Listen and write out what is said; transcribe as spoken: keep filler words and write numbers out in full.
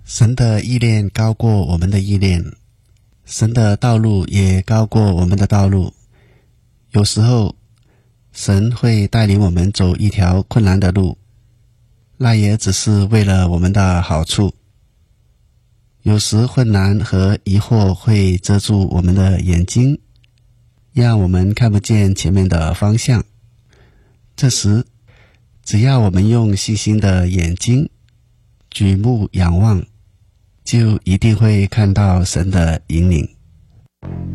神的意念高过我们的意念，神的道路也高过我们的道路。有时候神会带领我们走一条困难的路，那也只是为了我们的好处。有时困难和疑惑会遮住我们的眼睛，让我们看不见前面的方向。这时只要我们用细心的眼睛举目仰望，就一定会看到神的引领。